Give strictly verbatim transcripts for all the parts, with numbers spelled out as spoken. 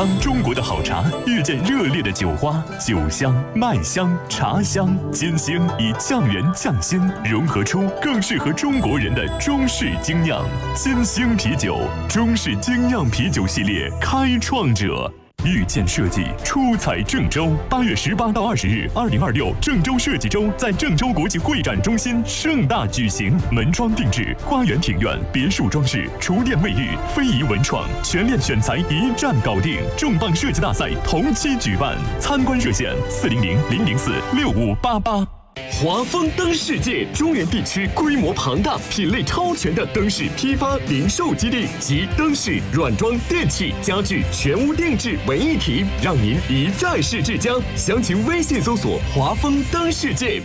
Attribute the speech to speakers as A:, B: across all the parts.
A: 当中国的好茶遇见热烈的酒花，酒香、麦香、茶香、金星以匠人匠心融合出更适合中国人的中式精酿。金星啤酒，中式精酿啤酒系列开创者。遇见设计出彩郑州，八月十八到二十日，二零二六郑州设计周在郑州国际会展中心盛大举行，门窗定制、花园庭院、别墅装饰、厨电卫浴、非遗文创，全链选材一站搞定。重磅设计大赛同期举办，参观热线四零零零零四六五八八。
B: 华丰灯世界中原地区规模庞大、品类超全的灯饰批发零售基地，集灯饰、软装、电器、家具全屋定制为一体，让您一站式至家。详情微信搜索“华丰灯世界”。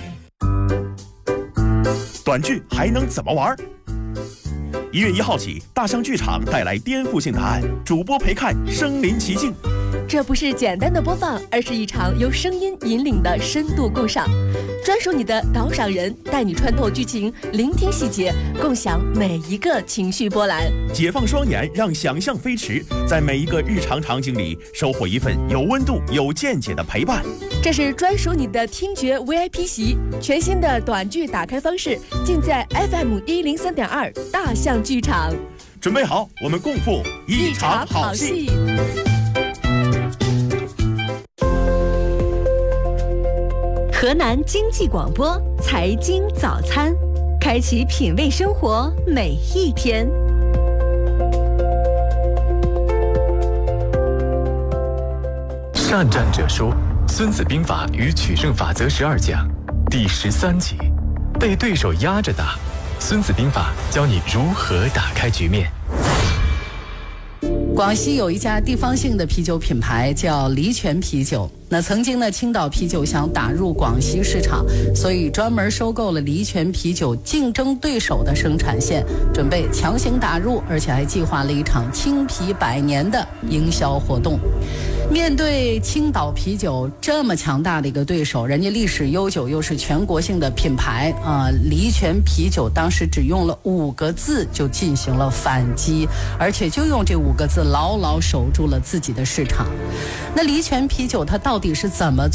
C: 短剧还能怎么玩？一月一号起，大象剧场带来颠覆性答案，主播陪看身临其境。
D: 这不是简单的播放，而是一场由声音引领的深度共赏。专属你的导赏人，带你穿透剧情，聆听细节，共享每一个情绪波澜。
C: 解放双眼，让想象飞驰，在每一个日常场景里收获一份有温度、有见解的陪伴。
D: 这是专属你的听觉 V I P 席，全新的短剧打开方式，尽在 F M 一零三点二大象剧场。
C: 准备好，我们共赴一场好戏。
E: 河南经济广播财经早餐，开启品味生活每一天。
F: 善战者说，《孙子兵法》与取胜法则十二讲第十三集，被对手压着打，孙子兵法教你如何打开局面。
G: 广西有一家地方性的啤酒品牌叫黎泉啤酒。那曾经呢，青岛啤酒想打入广西市场，所以专门收购了黎泉啤酒竞争对手的生产线，准备强行打入，而且还计划了一场青啤百年的营销活动。面对青岛啤酒这么强大的一个对手，人家历史悠久，又是全国性的品牌啊，黎泉啤酒当时只用了五个字就进行了反击，而且就用这五个字牢牢守住了自己的市场。那黎泉啤酒它到底是怎么